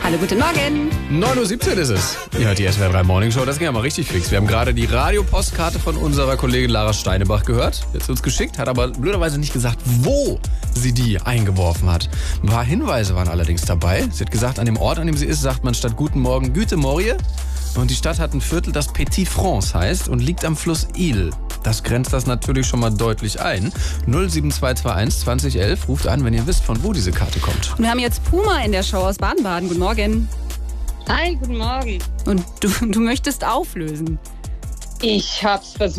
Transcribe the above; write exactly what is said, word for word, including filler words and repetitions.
Hallo, guten Morgen. neun Uhr siebzehn ist es. Ja, die S W R drei Morning Show, das ging ja mal richtig fix. Wir haben gerade die Radiopostkarte von unserer Kollegin Lara Steinebach gehört. Die hat sie uns geschickt, hat aber blöderweise nicht gesagt, wo sie die eingeworfen hat. Ein paar Hinweise waren allerdings dabei. Sie hat gesagt, an dem Ort, an dem sie ist, sagt man statt Guten Morgen Güte Morje. Und die Stadt hat ein Viertel, das Petit France heißt und liegt am Fluss Isle. Das grenzt das natürlich schon mal deutlich ein. null sieben zwei zwei eins zwanzig elf ruft an, wenn ihr wisst, von wo diese Karte kommt. Und wir haben jetzt Puma in der Show aus Baden-Baden. Guten Morgen. Hi, guten Morgen. Und du, du möchtest auflösen. Ich hab's versucht.